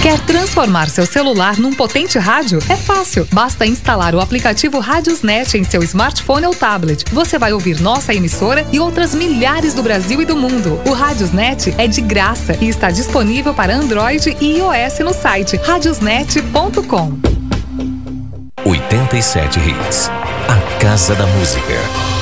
Quer transformar seu celular num potente rádio? É fácil. Basta instalar o aplicativo Radiosnet em seu smartphone ou tablet. Você vai ouvir nossa emissora e outras milhares do Brasil e do mundo. O Radiosnet é de graça e está disponível para Android e iOS no site radiosnet.com. 87 Hits, a casa da música.